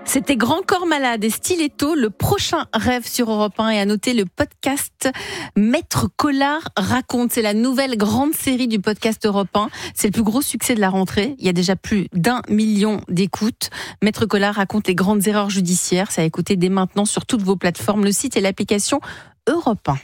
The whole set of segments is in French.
C'était Grand Corps Malade et Stiletto, le prochain rêve sur Europe 1, et à noter le podcast Maître Collard raconte. C'est la nouvelle grande série du podcast Europe 1. C'est le plus gros succès de la rentrée. Il y a déjà plus d'1 million d'écoutes. Maître Collard raconte les grandes erreurs judiciaires. C'est à écouter dès maintenant sur toutes vos plateformes, le site et l'application Europe 1.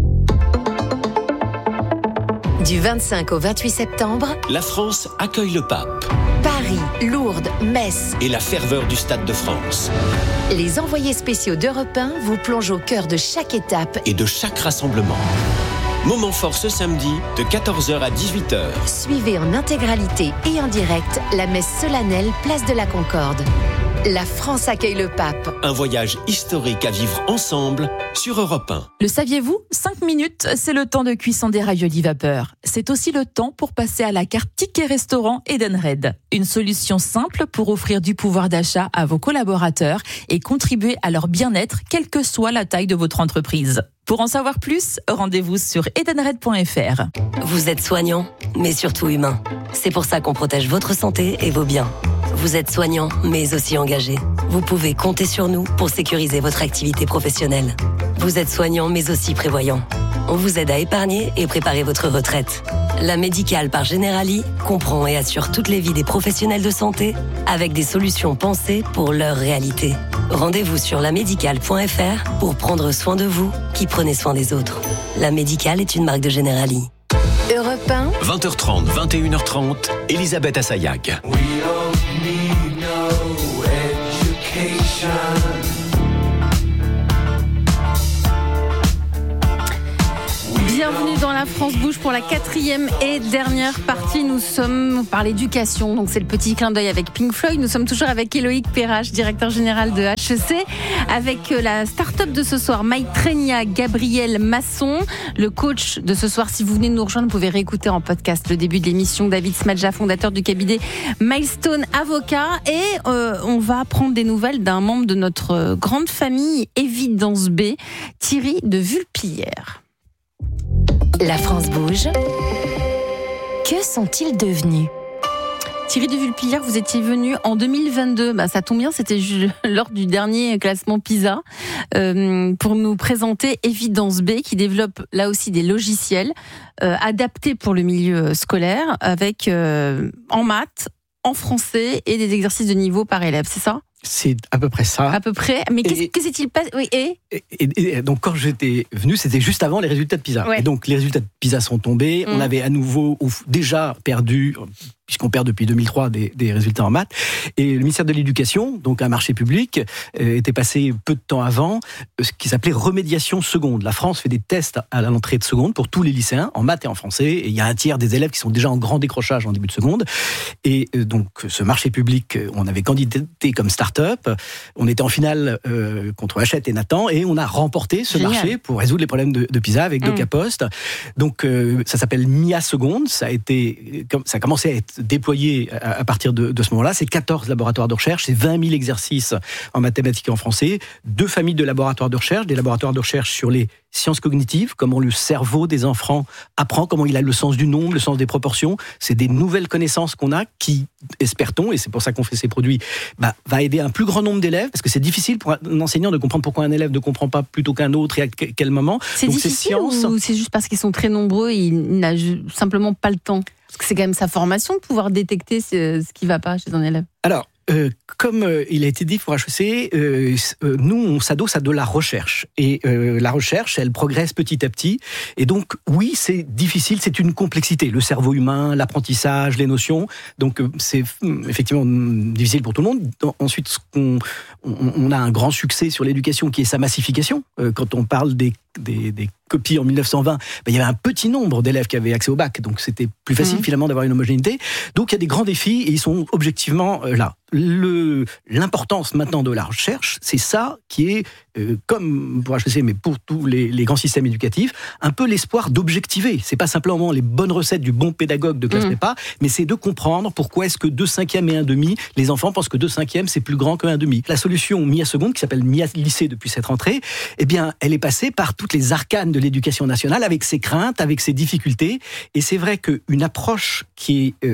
Du 25 au 28 septembre, la France accueille le pape. Paris, Lourdes, Metz et la ferveur du Stade de France. Les envoyés spéciaux d'Europe 1 vous plongent au cœur de chaque étape et de chaque rassemblement. Moment fort ce samedi, de 14h à 18h. Suivez en intégralité et en direct la messe solennelle Place de la Concorde. La France accueille le pape. Un voyage historique à vivre ensemble sur Europe 1. Le saviez-vous ? 5 minutes, c'est le temps de cuisson des raviolis vapeur. C'est aussi le temps pour passer à la carte ticket restaurant Edenred. Une solution simple pour offrir du pouvoir d'achat à vos collaborateurs et contribuer à leur bien-être, quelle que soit la taille de votre entreprise. Pour en savoir plus, rendez-vous sur edenred.fr. Vous êtes soignant, mais surtout humain. C'est pour ça qu'on protège votre santé et vos biens. Vous êtes soignant, mais aussi engagé. Vous pouvez compter sur nous pour sécuriser votre activité professionnelle. Vous êtes soignant, mais aussi prévoyant. On vous aide à épargner et préparer votre retraite. La Médicale par Generali comprend et assure toutes les vies des professionnels de santé avec des solutions pensées pour leur réalité. Rendez-vous sur lamédicale.fr pour prendre soin de vous qui prenez soin des autres. La Médicale est une marque de Generali. Europe 1, 20h30, 21h30, Elisabeth Assayag. Bienvenue dans La France bouge pour la 4e et dernière partie. Nous sommes par l'éducation, donc c'est le petit clin d'œil avec Pink Floyd. Nous sommes toujours avec Éloïc Perrache, directeur général de HEC, avec la start-up de ce soir, Maïtrenia Gabriel Masson, le coach de ce soir. Si vous venez de nous rejoindre, vous pouvez réécouter en podcast le début de l'émission. David Smadja, fondateur du cabinet Milestone Avocat, et on va prendre des nouvelles d'un membre de notre grande famille Évidence B, Thierry de Vulpillère. La France bouge. Que sont-ils devenus ? Thierry de Vulpillère, vous étiez venu en 2022, ça tombe bien, c'était lors du dernier classement PISA, pour nous présenter Évidence B, qui développe là aussi des logiciels adaptés pour le milieu scolaire, avec en maths, en français et des exercices de niveau par élève, c'est ça ? C'est à peu près ça. À peu près. Mais que s'est-il passé ? Oui, et donc, quand j'étais venu, c'était juste avant les résultats de PISA. Ouais. Et donc, les résultats de PISA sont tombés. On avait à nouveau déjà perdu, puisqu'on perd depuis 2003 des résultats en maths. Et le ministère de l'Éducation, donc un marché public, était passé peu de temps avant, ce qui s'appelait remédiation seconde. La France fait des tests à l'entrée de seconde pour tous les lycéens, en maths et en français. Et il y a un tiers des élèves qui sont déjà en grand décrochage en début de seconde. Et donc, ce marché public, on avait candidaté comme start-up. On était en finale contre Hachette et Nathan, et on a remporté ce marché pour résoudre les problèmes de PISA avec DocaPost. Donc, ça s'appelle MIA Seconde. Ça a commencé à être déployé à partir de ce moment-là. C'est 14 laboratoires de recherche, c'est 20 000 exercices en mathématiques et en français, 2 familles de laboratoires de recherche, des laboratoires de recherche sur les sciences cognitives, comment le cerveau des enfants apprend, comment il a le sens du nombre, le sens des proportions. C'est des nouvelles connaissances qu'on a qui, espère-t-on, et c'est pour ça qu'on fait ces produits, va aider un plus grand nombre d'élèves, parce que c'est difficile pour un enseignant de comprendre pourquoi un élève ne comprend pas plutôt qu'un autre et à quel moment. c'est donc difficile ou c'est juste parce qu'ils sont très nombreux et il n'a simplement pas le temps ? Parce que c'est quand même sa formation de pouvoir détecter ce qui ne va pas chez un élève. Alors, comme il a été dit pour HEC, nous, on s'adosse à de la recherche. Et la recherche, elle progresse petit à petit. Et donc, oui, c'est difficile, c'est une complexité. Le cerveau humain, l'apprentissage, les notions. Donc, c'est effectivement difficile pour tout le monde. Ensuite, on a un grand succès sur l'éducation qui est sa massification. Quand on parle des copies en 1920, il y avait un petit nombre d'élèves qui avaient accès au bac. Donc, c'était plus facile finalement d'avoir une homogénéité. Donc, il y a des grands défis et ils sont objectivement là. L'importance maintenant de la recherche, c'est ça qui est, comme pour HEC, mais pour tous les grands systèmes éducatifs, un peu l'espoir d'objectiver. C'est pas simplement les bonnes recettes du bon pédagogue de classe prépa, mais c'est de comprendre pourquoi est-ce que 2/5 et 1/2, les enfants pensent que 2/5 c'est plus grand que 1/2. La solution MIA Seconde, qui s'appelle MIA Lycée depuis cette rentrée, eh bien, elle est passée par toutes les arcanes de l'éducation nationale, avec ses craintes, avec ses difficultés. Et c'est vrai qu'une approche qui est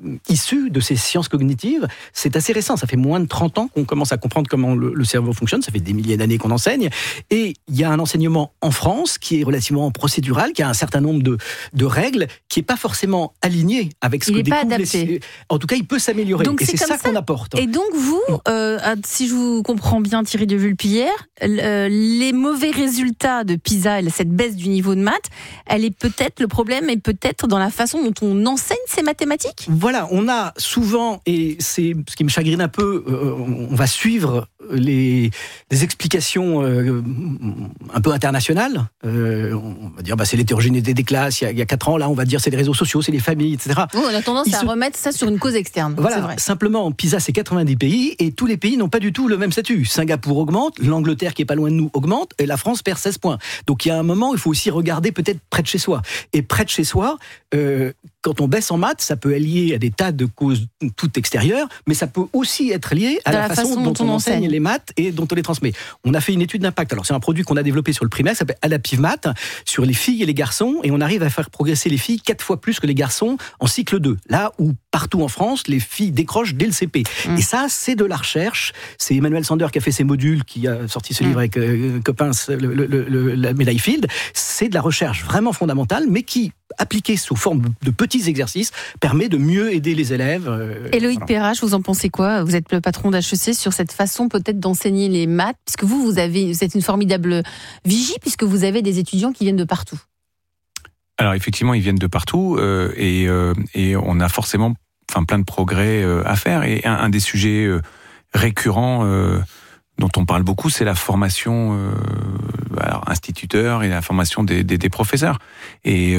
issu de ces sciences cognitives. C'est assez récent, ça fait moins de 30 ans qu'on commence à comprendre comment le cerveau fonctionne, ça fait des milliers d'années qu'on enseigne, et il y a un enseignement en France qui est relativement procédural, qui a un certain nombre de règles, qui n'est pas forcément aligné avec ce que découvrent les... En tout cas, il peut s'améliorer, donc, et c'est ça qu'on apporte. Et donc vous, si je vous comprends bien Thierry de Vulpillère, les mauvais résultats de PISA, cette baisse du niveau de maths, le problème est peut-être dans la façon dont on enseigne ces mathématiques ? Voilà, on a souvent, et c'est ce qui me chagrine un peu, on va suivre les explications un peu internationales. On va dire c'est l'hétérogénéité des classes, il y a 4 ans, là on va dire c'est les réseaux sociaux, c'est les familles, etc. On a tendance à remettre ça sur une cause externe. Voilà, c'est vrai. Simplement, PISA c'est 90 pays, et tous les pays n'ont pas du tout le même statut. Singapour augmente, l'Angleterre qui est pas loin de nous augmente, et la France perd 16 points. Donc il y a un moment, il faut aussi regarder peut-être près de chez soi. Et près de chez soi, quand on baisse en maths, ça peut être lié à des tas de causes toutes extérieures, mais ça peut aussi être lié à la façon dont on enseigne les maths et dont on les transmet. On a fait une étude d'impact. Alors c'est un produit qu'on a développé sur le primaire, ça s'appelle Adaptive Math, sur les filles et les garçons, et on arrive à faire progresser les filles 4 fois plus que les garçons en cycle 2. Là où partout en France, les filles décrochent dès le CP. Et ça, c'est de la recherche. C'est Emmanuel Sander qui a fait ses modules, qui a sorti ce livre avec Coppens, la médaille Field. C'est de la recherche vraiment fondamentale, mais qui, appliquée sous forme de petits exercices, permet de mieux aider les élèves. Loïc Perrache, vous en pensez quoi ? Vous êtes le patron d'HEC, sur cette façon peut-être d'enseigner les maths, puisque vous êtes une formidable vigie, puisque vous avez des étudiants qui viennent de partout. Alors effectivement, ils viennent de partout, et on a forcément plein de progrès à faire. Et un des sujets récurrents dont on parle beaucoup, c'est la formation instituteur et la formation des professeurs. Et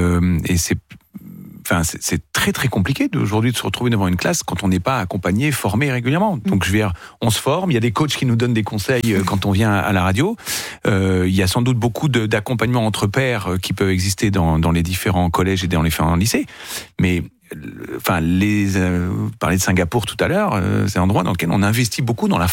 c'est très très compliqué aujourd'hui de se retrouver devant une classe quand on n'est pas accompagné, formé régulièrement. Donc on se forme, il y a des coachs qui nous donnent des conseils quand on vient à la radio. Il y a sans doute beaucoup d'accompagnement entre pairs qui peuvent exister dans les différents collèges et dans les différents lycées. Mais parler de Singapour tout à l'heure, c'est un endroit dans lequel on investit beaucoup dans la